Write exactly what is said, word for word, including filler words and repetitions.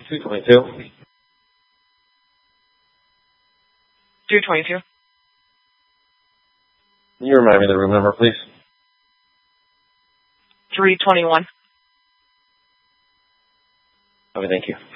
two twenty-two. two twenty-two. Can you remind me of the room number, please? three twenty-one. Okay, thank you.